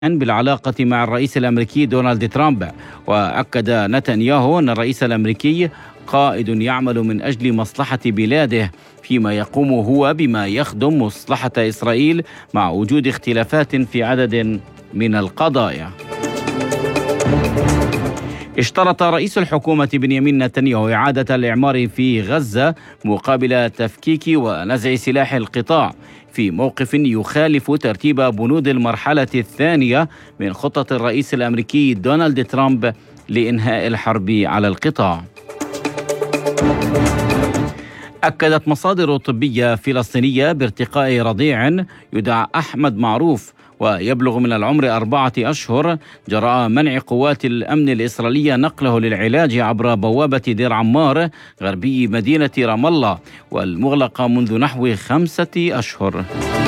بالعلاقة مع الرئيس الأمريكي دونالد ترامب. وأكد نتنياهو أن الرئيس الأمريكي قائد يعمل من أجل مصلحة بلاده، فيما يقوم هو بما يخدم مصلحة إسرائيل مع وجود اختلافات في عدد من القضايا. اشترط رئيس الحكومة بنيامين نتنياهو إعادة الإعمار في غزة مقابل تفكيك ونزع سلاح القطاع، في موقف يخالف ترتيب بنود المرحلة الثانية من خطة الرئيس الأمريكي دونالد ترامب لإنهاء الحرب على القطاع. أكدت مصادر طبية فلسطينية بارتقاء رضيع يدعى أحمد معروف ويبلغ من العمر 4 أشهر جراء منع قوات الأمن الإسرائيلية نقله للعلاج عبر بوابة دير عمار غربي مدينة رام الله، والمغلقة منذ نحو 5 أشهر.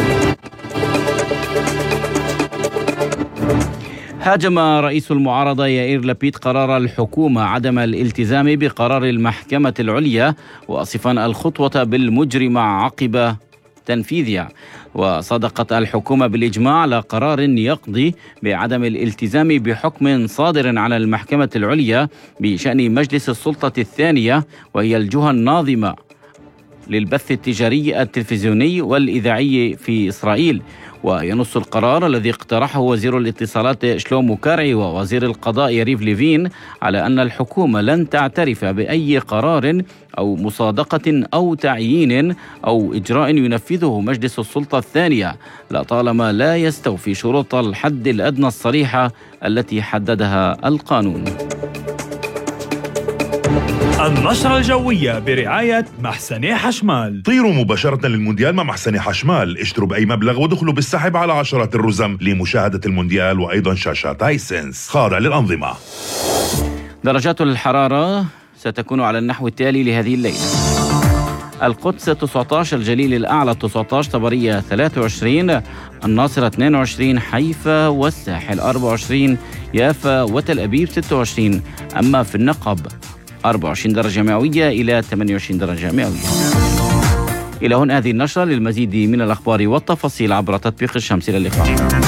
هاجم رئيس المعارضة يائير لبيد قرار الحكومة عدم الالتزام بقرار المحكمة العليا، واصفا الخطوة بالمجرمة عقب تنفيذها. وصدقت الحكومة بالإجماع على قرار يقضي بعدم الالتزام بحكم صادر على المحكمة العليا بشأن مجلس السلطة الثانية، وهي الجهة الناظمة للبث التجاري التلفزيوني والإذاعي في إسرائيل. وينص القرار الذي اقترحه وزير الاتصالات شلومو كارعي ووزير القضاء يريف ليفين على أن الحكومة لن تعترف بأي قرار أو مصادقة أو تعيين أو إجراء ينفذه مجلس السلطة الثانية لطالما لا يستوفي شروط الحد الأدنى الصريحة التي حددها القانون. النشرة الجوية برعاية محسني حشمال. طيروا مباشرة للمونديال مع محسني حشمال، اشتروا بأي مبلغ ودخلوا بالسحب على عشرات الرزم لمشاهدة المونديال وأيضا شاشات هايسنس خاضع للأنظمة. درجات الحرارة ستكون على النحو التالي لهذه الليلة: القدس 19، الجليل الأعلى 19، طبرية 23، الناصرة 22، حيفا والساحل 24، يافا وتل أبيب 26، أما في النقب 24 درجة مئوية إلى 28 درجة مئوية. إلى هنا هذه النشرة، للمزيد من الأخبار والتفاصيل عبر تطبيق الشمس. إلى اللقاء.